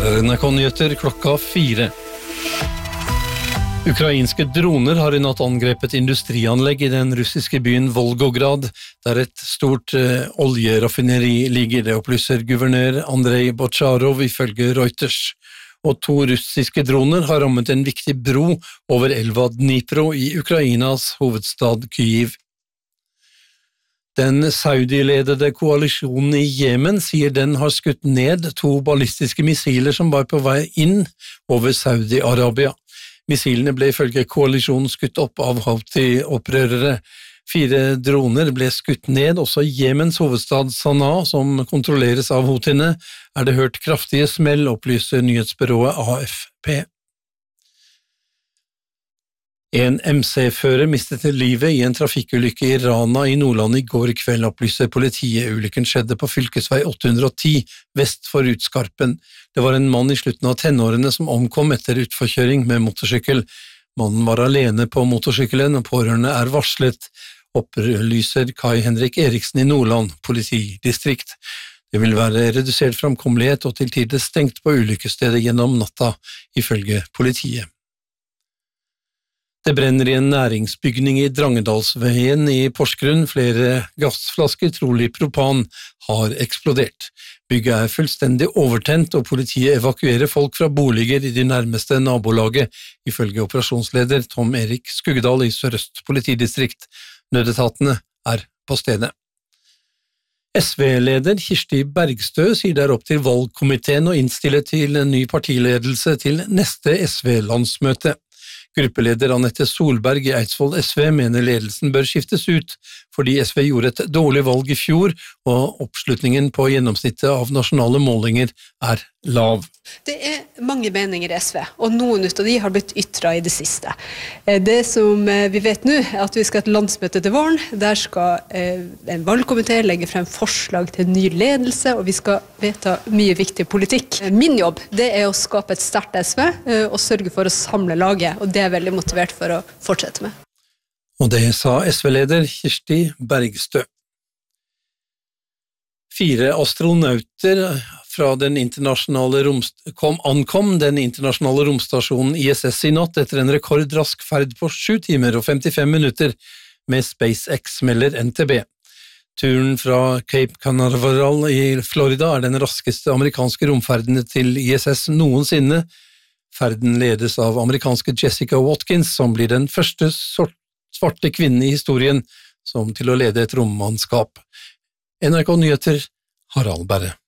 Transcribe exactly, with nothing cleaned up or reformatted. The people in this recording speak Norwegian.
Her er N R K-nyheter klokka fire. Ukrainske droner har i natt angrepet industrianlegg i den russiske byen Volgograd, der et stort eh, oljeraffineri ligger, det opplyser guvernør Andrei Bocharov ifølge Reuters. Og to russiske droner har rammet en viktig bro over elva Dnipro i Ukrainas hovedstad Kyiv. Den Saudi-ledede koalisjonen i Jemen sier den har skutt ned to ballistiske missiler som var på vei inn over Saudi-Arabia. Missilene ble ifølge koalisjonen skutt opp av Houthi-opprørere. Fire droner ble skutt ned, også i Jemens hovedstad Sanaa, som kontrolleres av Houthiene, er det hørt kraftige smell, opplyser nyhetsbyrået A F P. En M C-fører mistet livet i en trafikkulykke i Rana i Nordland i går kveld, opplyser politiet. Ulykken skjedde på fylkesvei åtte hundre og ti, vest for Utskarpen. Det var en mann i slutten av tenårene som omkom etter utforkjøring med motorsykkel. Mannen var alene på motorsykkelen, og pårørende er varslet, opplyser Kai Henrik Eriksen i Nordland politidistrikt. Det vil være redusert framkommelighet og til tider stengt på ulykkesstedet gjennom natta, ifølge politiet. Det brenner i en næringsbygning i Drangedalsveien i Porsgrunn. Flere gassflasker, trolig propan, har eksplodert. Bygget er fullstendig overtent, og politiet evakuerer folk fra boliger i de nærmeste nabolaget, ifølge operasjonsleder Tom Erik Skuggedal i Sør-Øst politidistrikt. Nødetatene er på stedet. S V-leder Kirsti Bergstø sier det er opp til valgkomiteen å innstille til en ny partiledelse til neste S V-landsmøte. Gruppeleder Annette Solberg i Eidsvoll S V mener ledelsen bør skiftes ut, fordi S V gjorde et dårlig valg i fjor, og oppslutningen på gjennomsnittet av nasjonale målinger er lav. Det er mange meninger i S V, og noen ut av de har blitt ytret i det siste. Det som vi vet nå er at vi skal ha et landsmøte til våren. Der skal en valgkomité legge frem forslag til ny ledelse, og vi skal vedta mye viktig politikk. Min jobb det er å skape et sterkt S V og sørge for å samle laget, og det er jeg veldig motivert for å fortsette med. Og det sa S V-leder Kirsti Bergstø. Fire astronauter fra den internasjonale romst- kom, ankom den internasjonale romstasjonen I S S i natt etter en rekordrask ferd på sju timer og femtifem minutter med SpaceX, melder N T B. Turen fra Cape Canaveral i Florida er den raskeste amerikanske romferdene til I S S noensinne. Ferden ledes av amerikanske Jessica Watkins, som blir den første svarte kvinnen i historien som til å lede et rommannskap. N R K Nyheter, Harald Berre.